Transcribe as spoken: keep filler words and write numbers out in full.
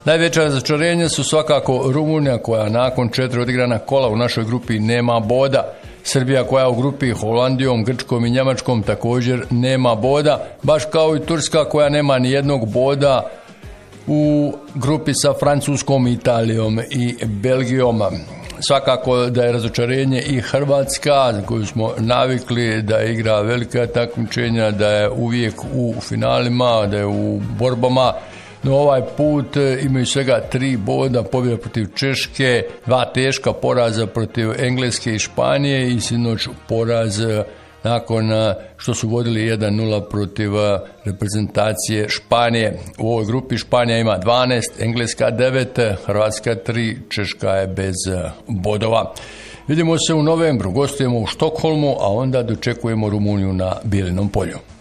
Najveća razočarenja su svakako Rumunija koja nakon četiri odigrana kola u našoj grupi nema boda. Srbija koja u grupi Holandijom, Grčkom i Njemačkom također nema boda, baš kao i Turska koja nema ni jednog boda u grupi sa Francuskom, Italijom i Belgijom. Svakako da je razočarenje i Hrvatska, koju smo navikli da igra velika takmičenja, da je uvijek u finalima, da je u borbama. No ovaj put imaju svega tri boda, pobjeda protiv Češke, dva teška poraza protiv Engleske i Španije i sinoć poraz nakon što su vodili jedan nula protiv reprezentacije Španije. U ovoj grupi Španija ima dvanaest, Engleska devet, Hrvatska tri, Češka je bez bodova. Vidimo se u novembru, gostujemo u Štokholmu, a onda dočekujemo Rumuniju na Bijelinom polju.